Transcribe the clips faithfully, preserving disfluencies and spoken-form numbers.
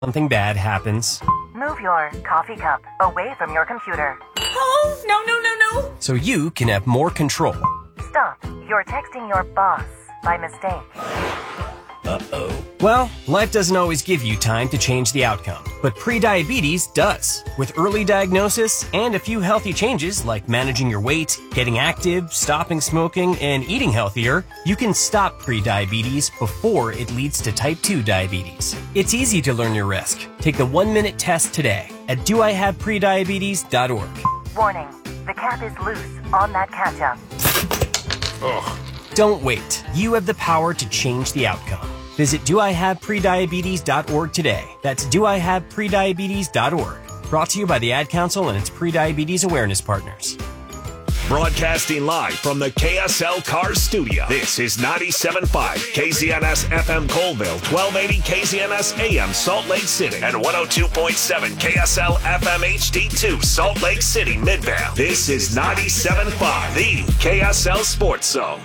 Something bad happens. Move your coffee cup away from your computer. Oh, no, no, no, no. So you can have more control. Stop. You're texting your boss by mistake. Uh-oh. Well, life doesn't always give you time to change the outcome, but prediabetes does. With early diagnosis and a few healthy changes like managing your weight, getting active, stopping smoking, and eating healthier, you can stop prediabetes before it leads to type two diabetes. It's easy to learn your risk. Take the one-minute test today at do I have prediabetes dot org. Warning, the cap is loose on that ketchup. Ugh. Don't wait. You have the power to change the outcome. Visit do I have prediabetes dot org today. That's do I have prediabetes dot org. Brought to you by the Ad Council and its prediabetes awareness partners. Broadcasting live from the K S L Cars Studio. This is ninety-seven point five K Z N S F M Colville, twelve eighty K Z N S A M Salt Lake City, and one oh two point seven K S L F M H D two Salt Lake City, Midvale. This is ninety-seven point five, the K S L Sports Zone.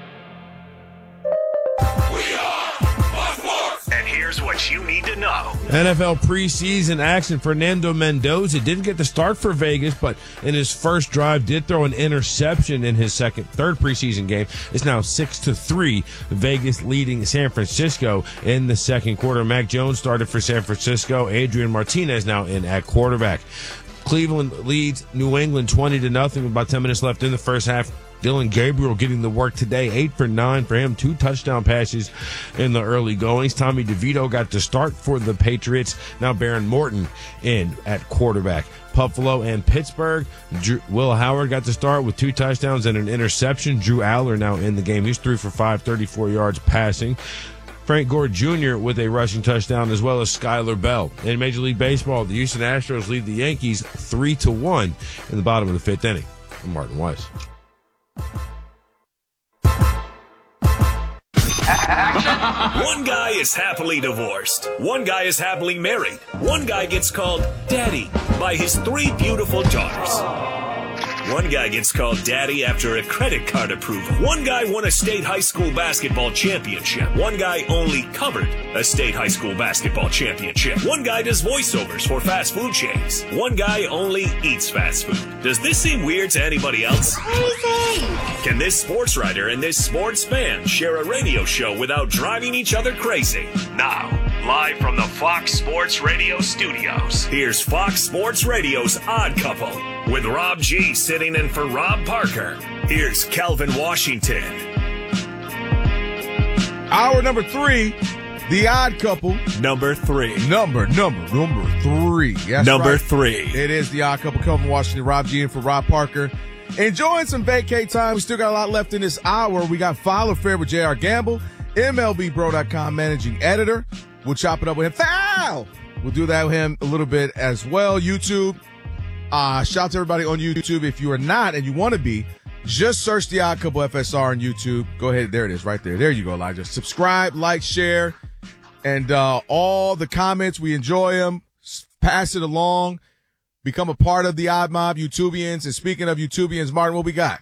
We are Fox Sports. And here's what you need to know. N F L preseason action. Fernando Mendoza didn't get the start for Vegas, but in his first drive did throw an interception in his second, third preseason game. It's now six to three. Vegas leading San Francisco in the second quarter. Mac Jones started for San Francisco. Adrian Martinez now in at quarterback. Cleveland leads New England twenty to nothing with about ten minutes left in the first half. Dylan Gabriel getting the work today, eight for nine for him, two touchdown passes in the early goings. Tommy DeVito got to start for the Patriots. Now Baron Morton in at quarterback. Buffalo and Pittsburgh. Drew, Will Howard got to start with two touchdowns and an interception. Drew Aller now in the game. He's three for five, thirty-four yards passing. Frank Gore Junior with a rushing touchdown, as well as Skylar Bell. In Major League Baseball, the Houston Astros lead the Yankees three to one in the bottom of the fifth inning. I'm Martin Weiss. One guy is happily divorced. One guy is happily married. One guy gets called daddy by his three beautiful daughters. One guy gets called daddy after a credit card approval. One guy won a state high school basketball championship. One guy only covered a state high school basketball championship. One guy does voiceovers for fast food chains. One guy only eats fast food. Does this seem weird to anybody else? Crazy! Can this sports writer and this sports fan share a radio show without driving each other crazy? Now, live from the Fox Sports Radio studios, here's Fox Sports Radio's Odd Couple with Rob G sitting in for Rob Parker. Here's Calvin Washington. Hour number three, The Odd Couple. Number three. Number, number, number three. That's number right. three. It is The Odd Couple. Calvin Washington, Rob G in for Rob Parker. Enjoying some vacay time. We still got a lot left in this hour. We got File Affair with J R Gamble, M L B Bro dot com managing editor. We'll chop it up with him. Foul! We'll do that with him a little bit as well. YouTube. Uh, shout out to everybody on YouTube. If you are not and you want to be, just search The Odd Couple F S R on YouTube. Go ahead. There it is right there. There you go, Elijah. Subscribe, like, share, and uh, all the comments. We enjoy them. Pass it along. Become a part of the Odd Mob, YouTubians. And speaking of YouTubians, Martin, what we got?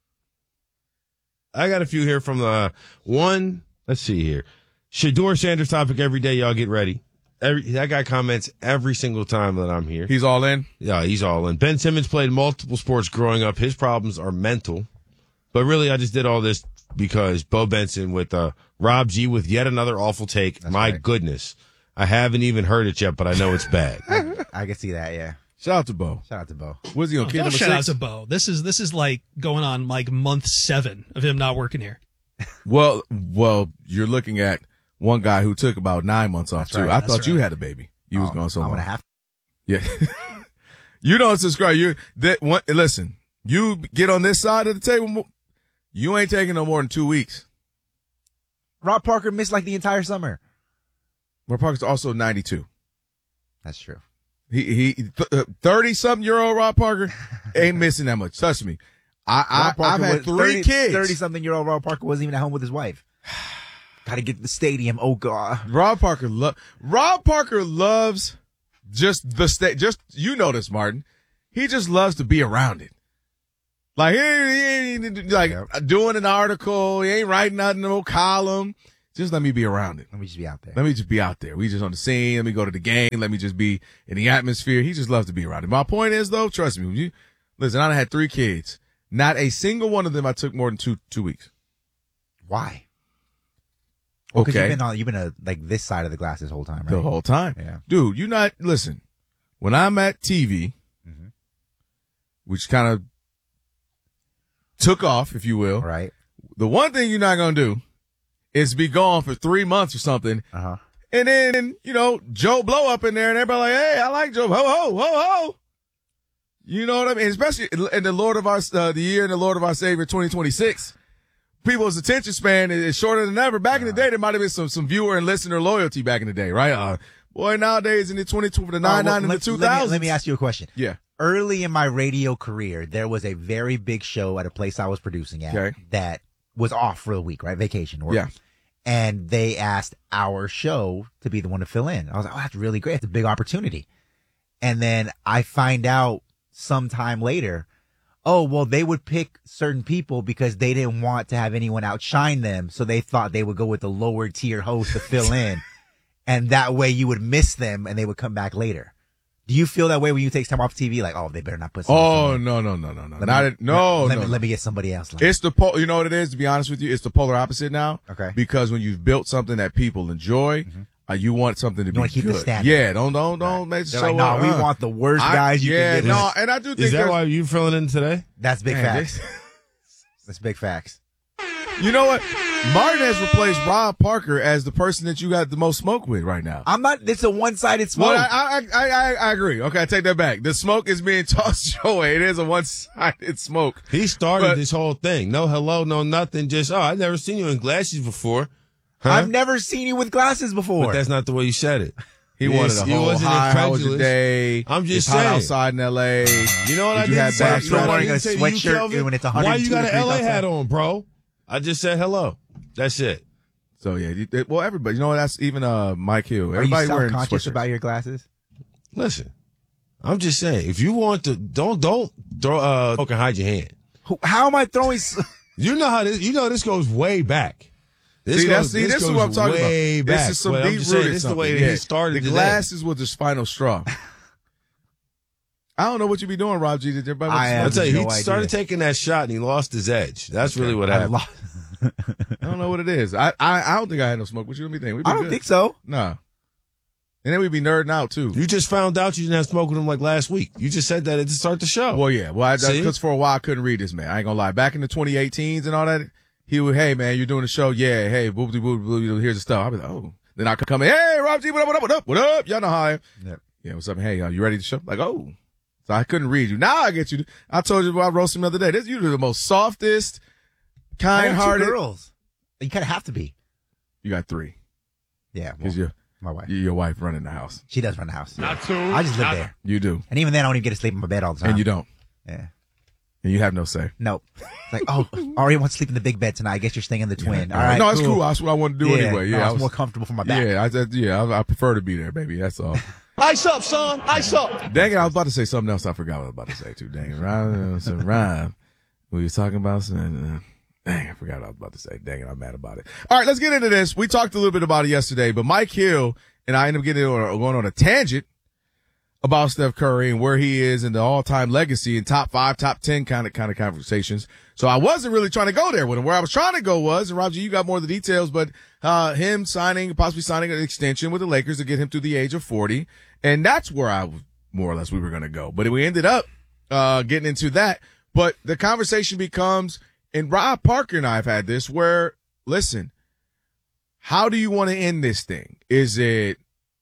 I got a few here from the one. Let's see here. Shedeur Sanders topic every day. Y'all get ready. Every, that guy comments every single time that I'm here. He's all in? Yeah, he's all in. Ben Simmons played multiple sports growing up. His problems are mental. But really, I just did all this because Bo Benson with uh, Rob G with yet another awful take. That's My right. goodness. I haven't even heard it yet, but I know it's bad. I, I can see that, yeah. Shout out to Bo. Shout out to Bo. Was he on Oh, kid don't number shout out six? to Bo. This is this is like going on like month seven of him not working here. Well, well, you're looking at one guy who took about nine months off, That's too. right, I that's thought you right. had a baby. You was Oh, going so I'm long. gonna have. Yeah. You don't subscribe. You that one, listen, you get on this side of the table, you ain't taking no more than two weeks. Rob Parker missed like the entire summer. Rob Parker's also ninety-two. That's true. He, he, thirty something year old Rob Parker ain't missing that much. Trust me. I, I, Rob Parker I've had was three thirty, kids. thirty something year old Rob Parker wasn't even at home with his wife. Got to get to the stadium. Oh God. Rob Parker lo- Rob Parker loves just the state. Just, you know this, Martin. He just loves to be around it. Like, he, he ain't like Yep. doing an article. He ain't writing nothing, no column. just let me be around it. Let me just be out there. Let me just be out there. We just on the scene. Let me go to the game. Let me just be in the atmosphere. He just loves to be around it. My point is, though, trust me, when you listen, I had three kids. Not a single one of them I took more than two two weeks. Why? Well, because Okay. you've been on, you've been a, like this side of the glass this whole time, right? The whole time. Yeah. Dude, you not, listen, when I'm at T V, Mm-hmm. which kind of took off, if you will, Right. the one thing you're not going to do is be gone for three months or something. Uh-huh. And then, you know, Joe Blow up in there and everybody like, hey, I like Joe. Ho, ho, ho, ho. You know what I mean? Especially in the Lord of our, uh, the year in the Lord of our Savior twenty twenty-six. People's attention span is shorter than ever. Back in the day, there might have been some, some viewer and listener loyalty back in the day, right? Uh, boy, nowadays in the twenty, for the All right, well, nine nine and the let- two let me- thousands. Let me ask you a question. Yeah. Early in my radio career, there was a very big show at a place I was producing at Okay. that was off for a week, right? Vacation. Or, Yeah. And they asked our show to be the one to fill in. I was like, oh, that's really great. It's a big opportunity. And then I find out sometime later, oh, well, they would pick certain people because they didn't want to have anyone outshine them. So they thought they would go with the lower tier host to fill in. And that way you would miss them and they would come back later. Do you feel that way when you take time off T V? Like, oh, they better not put something Oh, in. no, no, no, no, no. Let Not me- it, no, let, no. me, no. let me get somebody else. Like, It's the pol- you know what it is, to be honest with you? It's the polar opposite now. Okay. Because when you've built something that people enjoy, uh, you want something to be wanna keep the good. standard. Yeah, don't, don't, don't make it they're so, like, no, uh, we uh. want the worst I- guys you yeah, can get. no, and I do think Is that there's- why you filling in today? That's big Man, facts. That's big facts. You know what? Martin has replaced Rob Parker as the person that you got the most smoke with right now. I'm not, it's a one-sided smoke. Well, I, I, I, I, I agree. Okay, I take that back. The smoke is being tossed your way. It is a one-sided smoke. He started But- this whole thing. No hello, no nothing. Just, oh, I've never seen you in glasses before. Huh? I've never seen you with glasses before. But that's not the way you said it. He Yes, wanted a you whole wasn't hi, how was your incredulous. day? I'm just it's hot saying. outside in L A. You know what Did I you didn't have say? bad You know what I wearing traffic? a didn't say to you, sweatshirt Kelvin? when it's Why one hundred two you got an degrees L A hat outside? on, bro? I just said hello. That's it. So yeah, you- it- well, everybody, you know what? That's even uh Mike Hill. Are you Everybody wearing self-conscious sweatshirts. about your glasses? Listen, I'm just saying, if you want to, don't, don't throw, uh, fucking hide your hand. Who- How am I throwing? s- You know how this, you know, this goes way back. This See, goes, that's, see, this, is goes what I'm talking way about. Back. This is some But I'm deep just saying, rooted this is the way something. that Yeah. he started The today. glasses was his final straw. I don't know what you be doing, Rob G. Did everybody? I I'll have tell you, no he idea. started taking that shot and he lost his edge. That's really what I happened. lo- I don't know what it is. I, I, I don't think I had no smoke. What you gonna be thinking? We I don't think so. Nah. And then we'd be nerding out too. You just found out you didn't have smoke with him like last week. You just said that at the start of the show. Well, yeah. Well, See? because for a while I couldn't read this man. I ain't gonna lie. Back in the twenty eighteens and all that, he would, hey man, you're doing the show. Yeah. Hey, boop, boop, boop, boop, here's the stuff. I'd be like, oh. Then I could come in. Hey, Rob G, what up, what up, what up, what up? Y'all know how I am. Yep. Yeah, what's up? Hey, are you ready to show? Like, oh. So I couldn't read you. Now I get you. I told you about roasting the other day. This you're the most softest, I have two kind-hearted. girls. You kind of have to be. You got three. Yeah. Because Well, your my wife. your wife running the house. She does run the house. Not too. I just live there. You do, And even then, I don't even get to sleep in my bed all the time. and you don't, Yeah. and you have no say. Nope. It's like, oh, Ari wants to sleep in the big bed tonight. I guess you're staying in the twin. All right. no, it's cool. That's what I wanted to do Yeah, anyway. no, Yeah, I it's was, more comfortable for my back. yeah, I said, yeah, I, I prefer to be there, baby. That's all. Ice up, son. Ice up. Dang it, I was about to say something else. I forgot what I was about to say too. Dang it, rhyme, some rhyme. We were talking about something. Uh, dang, I forgot what I was about to say. Dang it, I'm mad about it. All right, let's get into this. We talked a little bit about it yesterday, but Mike Hill and I ended up getting on, going on a tangent about Steph Curry and where he is in the all-time legacy and top five, top ten kind of kind of conversations. So I wasn't really trying to go there with him. Where I was trying to go was, and Roger, you got more of the details, but uh him signing, possibly signing an extension with the Lakers to get him to the age of forty, and that's where I more or less we were going to go. But we ended up uh getting into that. But the conversation becomes, and Rob Parker and I have had this, where listen, how do you want to end this thing? Is it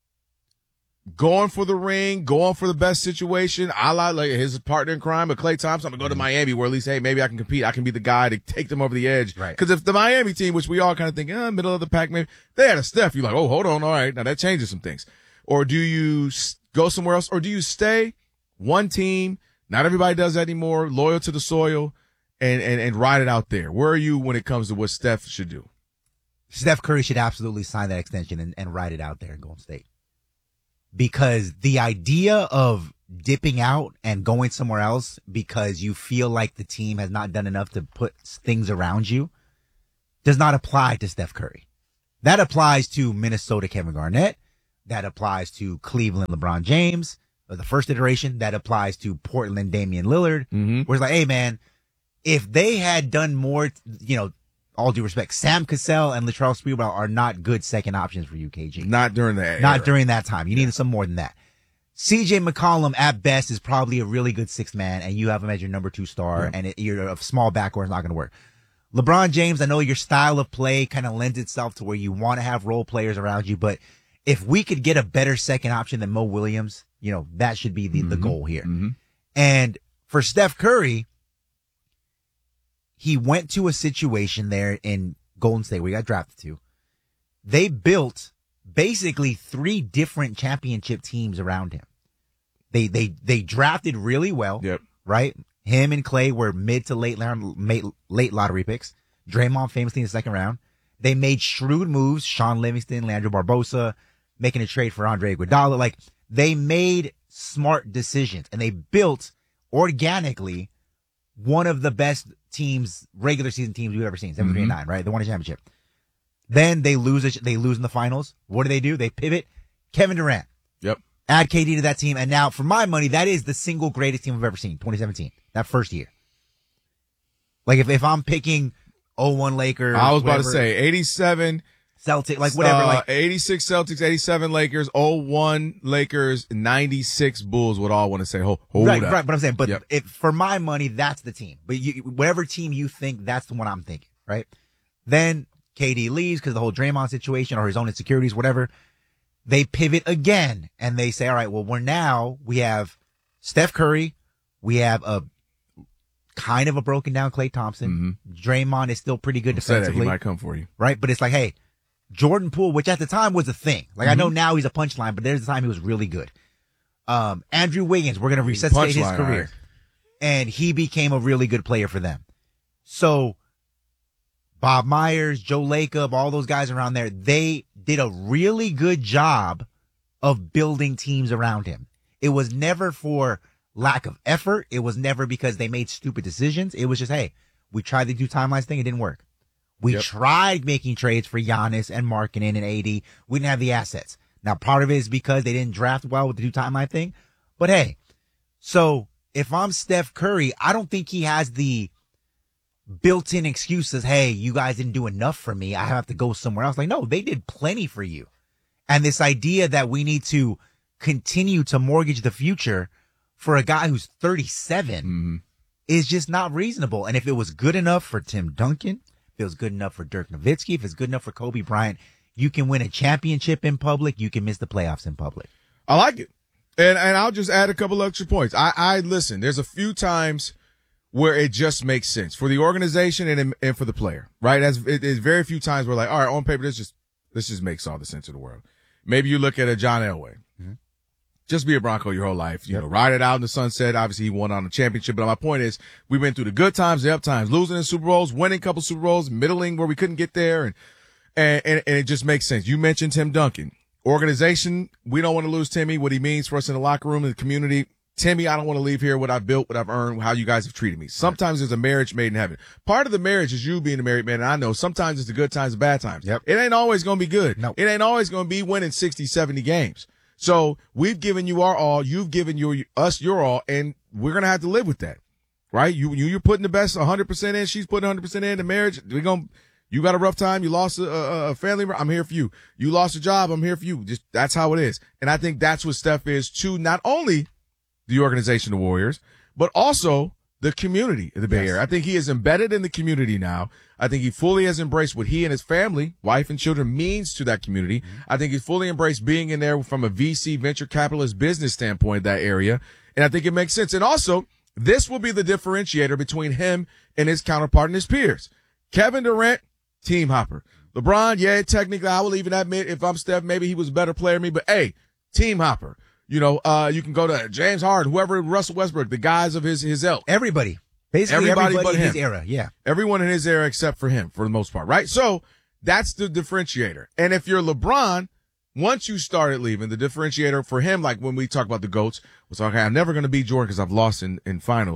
going for the ring, going for the best situation? I like, like his partner in crime, but Klay Thompson, I'm going to go to Miami where at least, hey, maybe I can compete. I can be the guy to take them over the edge. Right. Because if the Miami team, which we all kind of think, eh, middle of the pack, maybe they had a Steph, you're like, oh, hold on. All right. Now that changes some things. Or do you s- go somewhere else? Or do you stay one team? Not everybody does that anymore. Loyal to the soil and, and, and ride it out there. Where are you when it comes to what Steph should do? Steph Curry should absolutely sign that extension and, and ride it out there in Golden State. Because the idea of dipping out and going somewhere else because you feel like the team has not done enough to put things around you does not apply to Steph Curry. That applies to Minnesota Kevin Garnett. That applies to Cleveland LeBron James, or the first iteration. That applies to Portland Damian Lillard. Mm-hmm. Where it's like, hey, man, if they had done more, you know, all due respect, Sam Cassell and Latrell Sprewell are not good second options for you, K G. Not during that Not era. during that time. You needed some more than that. C J McCollum at best is probably a really good sixth man, and you have him as your number two star, yeah. and it, you're a small backcourt is not going to work. LeBron James, I know your style of play kind of lends itself to where you want to have role players around you, but if we could get a better second option than Mo Williams, you know, that should be the, mm-hmm. the goal here. Mm-hmm. And for Steph Curry, he went to a situation there in Golden State where he got drafted to. They built basically three different championship teams around him. They, they, they drafted really well, yep. right? Him and Clay were mid to late, late lottery picks. Draymond famously in the second round. They made shrewd moves. Sean Livingston, Leandro Barbosa, making a trade for Andre Iguodala. Like, they made smart decisions and they built organically one of the best teams, regular season teams we've ever seen. seven three and nine, right? They won a championship. Then they lose it. They lose in the finals. What do they do? They pivot. Kevin Durant. Yep. Add K D to that team. And now, for my money, that is the single greatest team I've ever seen. twenty seventeen. That first year. Like, if, if I'm picking oh one Lakers. I was whatever, about to say eighty-seven. Celtics, like whatever. Uh, like eighty-six Celtics, eighty-seven Lakers, oh one Lakers, ninety-six Bulls would all want to say, hold, hold right, up. right. But I'm saying, but yep. if, for my money, that's the team. But you, whatever team you think, that's the one I'm thinking, right? Then K D leaves because of the whole Draymond situation or his own insecurities, whatever. They pivot again and they say, all right, well, we're now, we have Steph Curry. We have a kind of a broken down Klay Thompson. Mm-hmm. Draymond is still pretty good Don't defensively. Say that. He might come for you. Right? But it's like, hey, Jordan Poole, which at the time was a thing. Like, mm-hmm. I know now he's a punchline, but there's the time he was really good. Um, Andrew Wiggins, we're going to resuscitate his career. Right. And he became a really good player for them. So, Bob Myers, Joe Lacob, all those guys around there, they did a really good job of building teams around him. It was never for lack of effort. It was never because they made stupid decisions. It was just, hey, we tried to do timelines thing. It didn't work. We yep. tried making trades for Giannis and Markkanen and A D. We didn't have the assets. Now, part of it is because they didn't draft well with the do timeline thing. But hey, so if I'm Steph Curry, I don't think he has the built-in excuses. Hey, you guys didn't do enough for me. I have to go somewhere else. Like, no, they did plenty for you. And this idea that we need to continue to mortgage the future for a guy who's thirty-seven mm-hmm. is just not reasonable. And if it was good enough for Tim Duncan, if it was good enough for Dirk Nowitzki, if it's good enough for Kobe Bryant, you can win a championship in public. You can miss the playoffs in public. I like it. And and I'll just add a couple extra points. I, I listen, there's a few times where it just makes sense for the organization and and for the player, right? As it is very few times where like, all right, on paper, this just this just makes all the sense in the world. Maybe you look at a John Elway. Mm-hmm. Just be a Bronco your whole life. You yep. know, ride it out in the sunset. Obviously, he won on the championship. But my point is, we've been through the good times, the up times, losing in Super Bowls, winning a couple Super Bowls, middling where we couldn't get there. And, and, and, and it just makes sense. You mentioned Tim Duncan. Organization, we don't want to lose Timmy, what he means for us in the locker room, in the community. Timmy, I don't want to leave here what I've built, what I've earned, how you guys have treated me. Sometimes there's a marriage made in heaven. Part of the marriage is you being a married man, and I know sometimes it's the good times and bad times. Yep. It ain't always going to be good. Nope. It ain't always going to be winning sixty, seventy games. So we've given you our all, you've given your, us your all, and we're going to have to live with that, right? You, you, you're putting the best one hundred percent in, she's putting one hundred percent in the marriage. We're going to, you got a rough time, you lost a, a, a family, I'm here for you. You lost a job, I'm here for you. Just, that's how it is. And I think that's what Steph is to not only the organization, the Warriors, but also the community of the Bay yes. Area. I think he is embedded in the community now. I think he fully has embraced what he and his family, wife and children, means to that community. Mm-hmm. I think he's fully embraced being in there from a V C, venture capitalist business standpoint, that area. And I think it makes sense. And also, this will be the differentiator between him and his counterpart and his peers. Kevin Durant, team hopper. LeBron, yeah, technically, I will even admit, if I'm Steph, maybe he was a better player than me, but hey, team hopper. You know, uh, you can go to James Harden, whoever, Russell Westbrook, the guys of his, his ilk. Everybody. Basically everybody, everybody but in him. his era, yeah. Everyone in his era except for him, for the most part, right? So that's the differentiator. And if you're LeBron, once you started leaving, the differentiator for him, like when we talk about the GOATs, was okay, I'm never going to beat Jordan because I've lost in, in finals.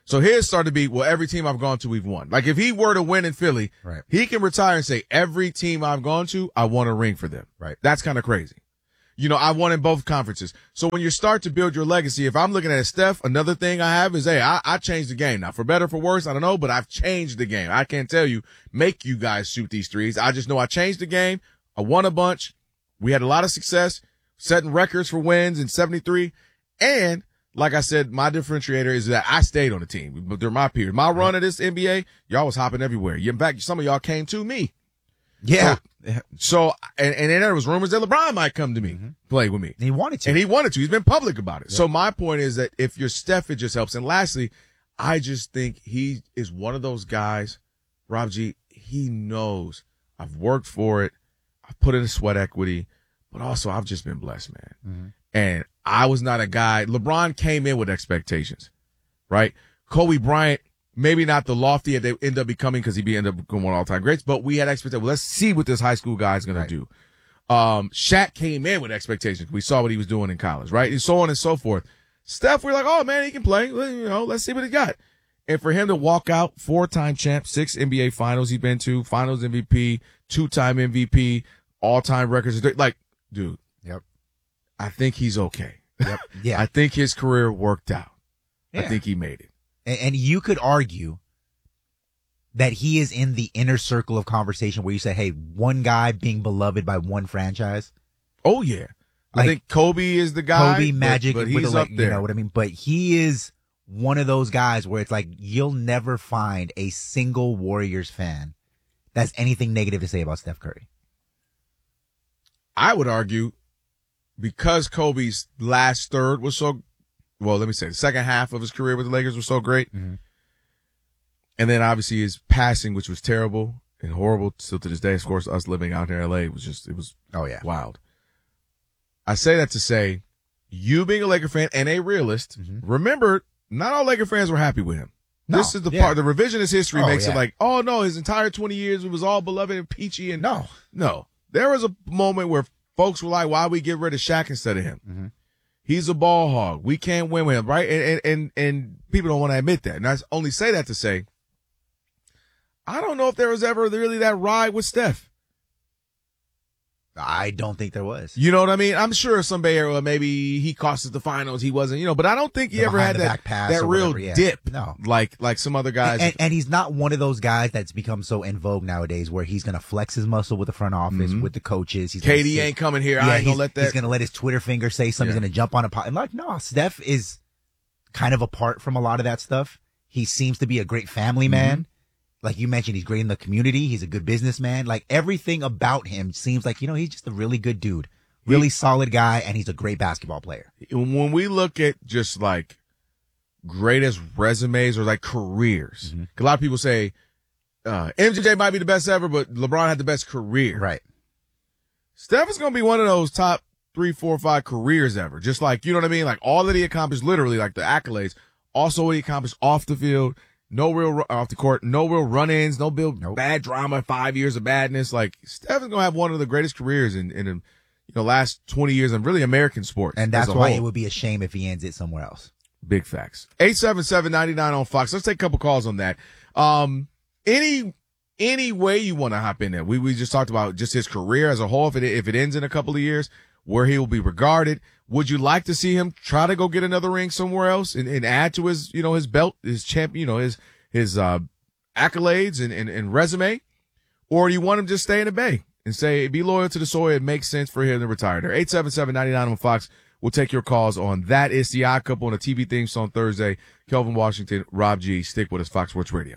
So his started to be, well, every team I've gone to, we've won. Like if he were to win in Philly, Right. he can retire and say, every team I've gone to, I won a ring for them. Right. That's kind of crazy. You know, I won in both conferences. So when you start to build your legacy, if I'm looking at Steph, another thing I have is, hey, I, I changed the game. Now, for better, for worse, I don't know, but I've changed the game. I can't tell you, make you guys shoot these threes. I just know I changed the game. I won a bunch. We had a lot of success, setting records for wins in seventy-three. And like I said, my differentiator is that I stayed on the team during my period. My run of this N B A, y'all was hopping everywhere. In fact, some of y'all came to me. Yeah. So, so and, and then there was rumors that LeBron might come to me, mm-hmm. play with me. And he wanted to. And he wanted to. He's been public about it. Yeah. So my point is that if you're Steph, it just helps. And lastly, I just think he is one of those guys, Rob G, he knows I've worked for it. I've put in a sweat equity, but also I've just been blessed, man. Mm-hmm. And I was not a guy. LeBron came in with expectations, right? Kobe Bryant, maybe not the lofty they end up becoming because he be end up going all time greats, but we had expectations. Well, let's see what this high school guy is going right. to do. Um, Shaq came in with expectations. We saw what he was doing in college, right? And so on and so forth. Steph, we're like, oh man, he can play. You know, let's see what he got. And for him to walk out, four-time champ, six N B A finals he's been to, finals M V P, two-time M V P, all-time records. Like, dude. Yep. I think he's okay. Yep. Yeah. I think his career worked out. Yeah. I think he made it. And, and you could argue that he is in the inner circle of conversation where you say, hey, one guy being beloved by one franchise. Oh, yeah. I like, think Kobe is the guy. Kobe, Magic, but, but he's he's the, up there. You know what I mean? But he is one of those guys where it's like you'll never find a single Warriors fan that's anything negative to say about Steph Curry. I would argue because Kobe's last third was so, well, let me say the second half of his career with the Lakers was so great. Mm-hmm. And then obviously his passing, which was terrible and horrible still to this day. Of course, us living out here in L A was just, it was oh yeah wild. I say that to say, you being a Laker fan and a realist, mm-hmm. remember, not all Laker fans were happy with him. No, this is the yeah. part, the revisionist history oh, makes yeah. it like, oh no, his entire twenty years, it was all beloved and peachy. And no, no. There was a moment where folks were like, why we get rid of Shaq instead of him? Mm-hmm. He's a ball hog. We can't win with him, right? And, and, and, and people don't want to admit that. And I only say that to say, I don't know if there was ever really that ride with Steph. I don't think there was. You know what I mean? I'm sure some Bay Area, maybe he cost us the finals. He wasn't, you know, but I don't think he the ever had that, that real whatever, yeah. dip. No. Like, like some other guys. And, and, and he's not one of those guys that's become so in vogue nowadays where he's going to flex his muscle with the front office, mm-hmm. with the coaches. He's K D ain't coming here. Yeah, I ain't going to let that. He's going to let his Twitter finger say something. Yeah. He's going to jump on a pot. And like, no, Steph is kind of apart from a lot of that stuff. He seems to be a great family man. Mm-hmm. Like you mentioned, he's great in the community. He's a good businessman. Like everything about him seems like, you know, he's just a really good dude, really he, solid guy, and he's a great basketball player. When we look at just like greatest resumes or like careers, mm-hmm. a lot of people say uh, M J might be the best ever, but LeBron had the best career. Right. Steph is going to be one of those top three, four, five careers ever. Just like, you know what I mean? Like all that he accomplished, literally like the accolades, also what he accomplished off the field. No real off the court, no real run-ins, no real nope. bad drama, five years of badness. Like Steph is gonna have one of the greatest careers in in, in you know last twenty years in really American sports, and that's why whole. It would be a shame if he ends it somewhere else. Big facts. Eight seven seven ninety nine on Fox. Let's take a couple calls on that. Um, any any way you want to hop in there. We we just talked about just his career as a whole. If it if it ends in a couple of years, where he will be regarded. Would you like to see him try to go get another ring somewhere else and, and add to his, you know, his belt, his champion, you know, his, his, uh, accolades and, and, and resume? Or do you want him to just stay in the Bay and say, be loyal to the soil? It makes sense for him to retire there. eight seven seven ninety nine on Fox. We'll take your calls on that. It's the Odd Couple on the T V theme song Thursday. Kelvin Washington, Rob G. Stick with us, Fox Sports Radio.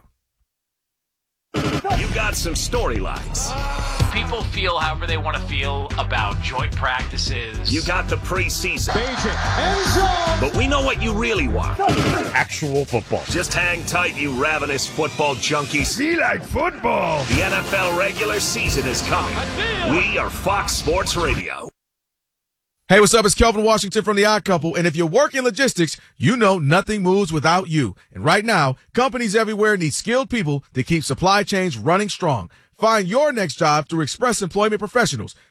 You got some storylines. People feel however they want to feel about joint practices. You got the preseason. But we know what you really want. Actual football. Just hang tight, you ravenous football junkies. We like football. The N F L regular season is coming. We are Fox Sports Radio. Hey, what's up? It's Kelvin Washington from The Odd Couple. And if you work in logistics, you know nothing moves without you. And right now, companies everywhere need skilled people to keep supply chains running strong. Find your next job through Express Employment Professionals.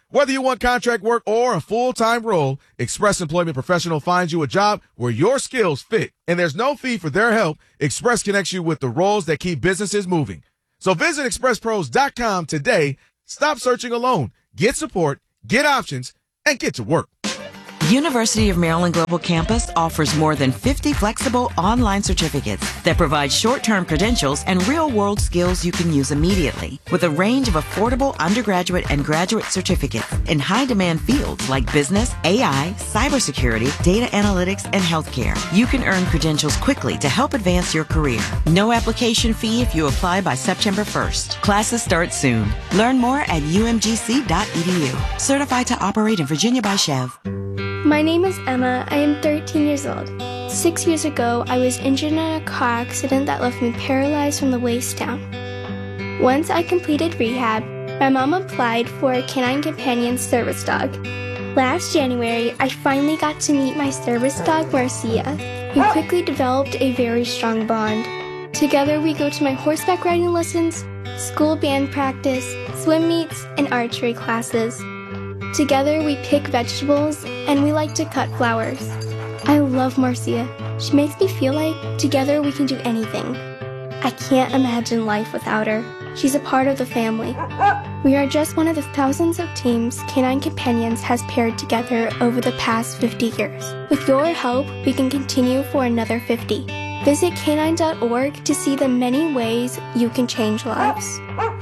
Whether you want contract work or a full-time role, Express Employment Professional finds you a job where your skills fit. And there's no fee for their help. Express connects you with the roles that keep businesses moving. So visit express pros dot com today. Stop searching alone. Get support, get options, and get to work. University of Maryland Global Campus offers more than fifty flexible online certificates that provide short-term credentials and real-world skills you can use immediately. With a range of affordable undergraduate and graduate certificates in high-demand fields like business, A I, cybersecurity, data analytics, and healthcare, you can earn credentials quickly to help advance your career. No application fee if you apply by September first. Classes start soon. Learn more at u m g c dot e d u. Certified to operate in Virginia by Chev. My name is Emma. I am thirteen years old. Six years ago, I was injured in a car accident that left me paralyzed from the waist down. Once I completed rehab, my mom applied for a Canine Companion service dog. Last January, I finally got to meet my service dog, Marcia. We quickly developed a very strong bond. Together, we go to my horseback riding lessons, school band practice, swim meets, and archery classes. Together, we pick vegetables, and we like to cut flowers. I love Marcia. She makes me feel like together we can do anything. I can't imagine life without her. She's a part of the family. We are just one of the thousands of teams Canine Companions has paired together over the past fifty years. With your help, we can continue for another fifty. Visit canine dot org to see the many ways you can change lives.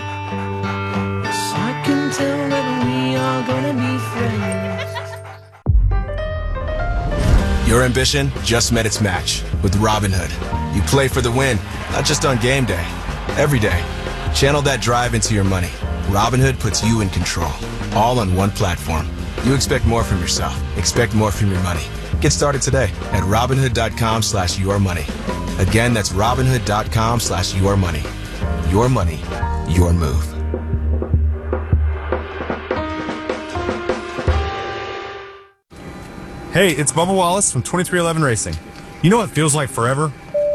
I can tell that we are gonna be friends. Your ambition just met its match with Robinhood. You play for the win, not just on game day, every day. Channel that drive into your money. Robinhood puts you in control, all on one platform. You expect more from yourself. Expect more from your money. Get started today at Robinhood.com slash your money. Again, that's Robinhood.com slash your money. Your money, your move. Hey, it's Bubba Wallace from twenty-three eleven Racing. You know what feels like forever?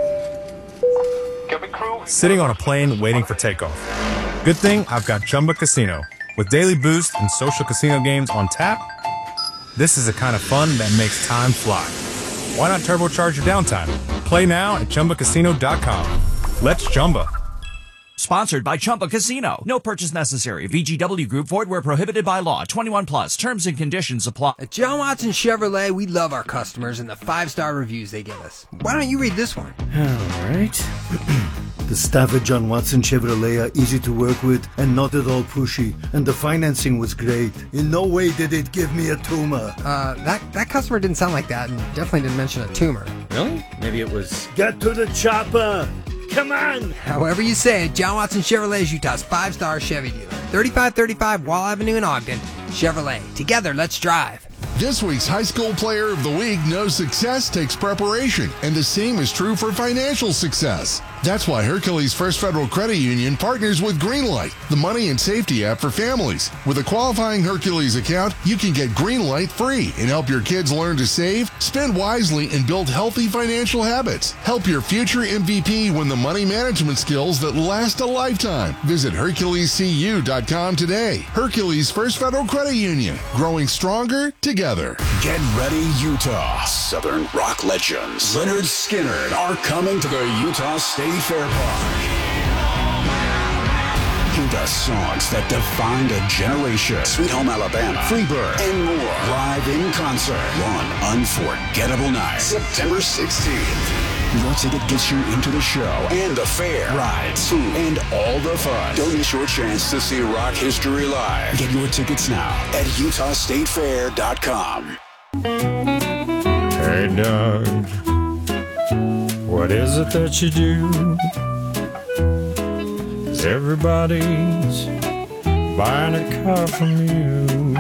Sitting on a plane waiting for takeoff. Good thing I've got Chumba Casino. With daily boost and social casino games on tap, this is the kind of fun that makes time fly. Why not turbocharge your downtime? Play now at Chumba Casino dot com. Let's Chumba. Sponsored by Chumba Casino. No purchase necessary. V G W Group. Void where prohibited by law. twenty-one plus. Terms and conditions apply. At John Watson Chevrolet, we love our customers and the five-star reviews they give us. Why don't you read this one? All right. The staff at John Watson Chevrolet are easy to work with and not at all pushy. And the financing was great. In no way did it give me a tumor. Uh, that, that customer didn't sound like that and definitely didn't mention a tumor. Really? Maybe it was... Get to the chopper! Come on! However you say it, John Watson Chevrolet is Utah's five-star Chevy dealer. thirty-five thirty-five Wall Avenue in Ogden. Chevrolet. Together, let's drive. This week's High School Player of the Week knows success takes preparation, and the same is true for financial success. That's why Hercules First Federal Credit Union partners with Greenlight, the money and safety app for families. With a qualifying Hercules account, you can get Greenlight free and help your kids learn to save, spend wisely, and build healthy financial habits. Help your future M V P win the money management skills that last a lifetime. Visit Hercules C U dot com today. Hercules First Federal Credit Union, growing stronger together. Get ready, Utah. Southern rock legends Leonard Skinner are coming to the Utah State Fair Park. Hear the songs that defined a generation. Sweet Home Alabama, Freebird, and more. Live in concert. One unforgettable night. September sixteenth. Your ticket gets you into the show and the fair, rides, food, and all the fun. Don't miss your chance to see rock history live. Get your tickets now at Utah State Fair dot com. Hey, Doug, what is it that you do? Everybody's buying a car from you.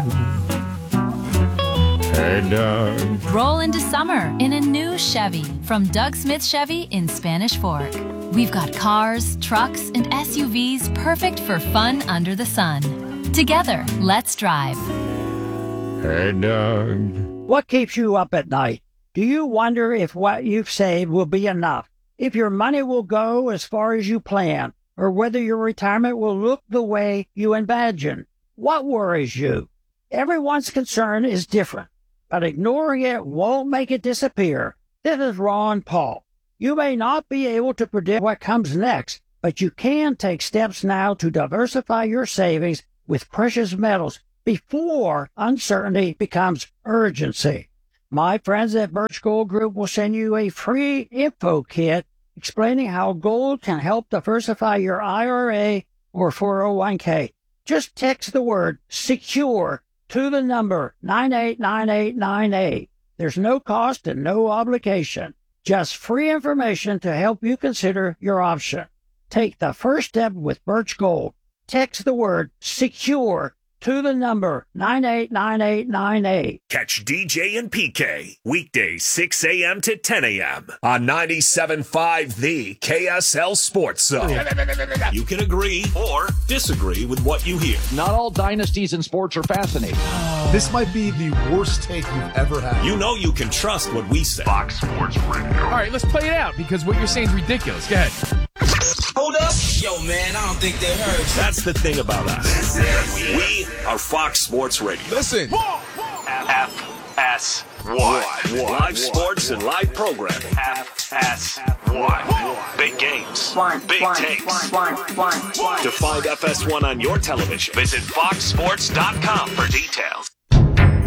Hey, Doug. Roll into summer in a new Chevy from Doug Smith Chevy in Spanish Fork. We've got cars, trucks, and S U Vs perfect for fun under the sun. Together, let's drive. Hey, Doug. What keeps you up at night? Do you wonder if what you've saved will be enough? If your money will go as far as you plan? Or whether your retirement will look the way you imagine? What worries you? Everyone's concern is different, but ignoring it won't make it disappear. This is Ron Paul. You may not be able to predict what comes next, but you can take steps now to diversify your savings with precious metals before uncertainty becomes urgency. My friends at Birch Gold Group will send you a free info kit explaining how gold can help diversify your I R A or four oh one k. Just text the word SECURE to the number nine eight nine eight nine eight. There's no cost and no obligation. Just free information to help you consider your option. Take the first step with Birch Gold. Text the word SECURE to the number nine eight nine eight nine eight. Catch D J and P K weekdays six a.m. to ten a.m. on ninety-seven point five The K S L Sports Zone. You can agree or disagree with what you hear. Not all dynasties in sports are fascinating. This might be the worst take you've ever had. You know you can trust what we say. Fox Sports Radio. All right, let's play it out because what you're saying is ridiculous. Go ahead. Hold up. Yo, man, I don't think they heard. That's the thing about us. We are Fox Sports Radio. Listen. F S one. Live sports and live programming. F S one. Big games. One, Big one, takes. one, one, one, one. To find F S one on your television, visit fox sports dot com for details.